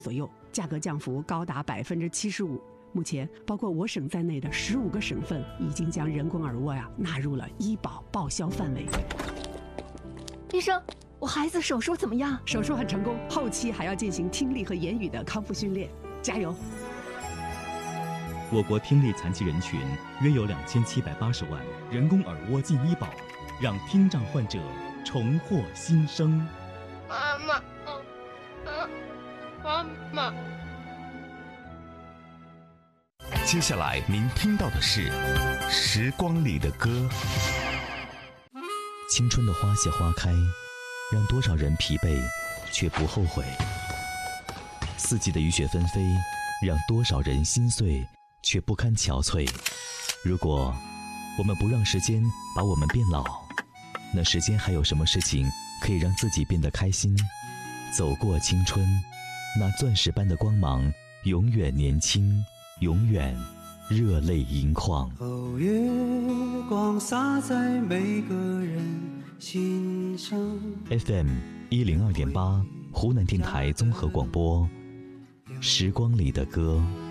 左右，价格降幅高达75%。目前，包括我省在内的15个省份已经将人工耳蜗纳入了医保报销范围。 医生，我孩子手术怎么样？ 手术很成功，后期还要进行听力和言语的康复训练，加油！ 我国听力残疾人群约有2780万，人工耳蜗进医保，让听障患者重获新生。 妈妈，妈妈。 接下来您听到的是《时光里的歌》。 青春的花谢花开，让多少人疲惫却不后悔；四季的雨雪纷飞，让多少人心碎却不堪憔悴。如果我们不让时间把我们变老，那时间还有什么事情可以让自己变得开心？走过青春，那钻石般的光芒永远年轻，永远热泪盈眶。 哦，月光洒在每个人心上。 FM 102.8，湖南电台综合广播，时光里的歌。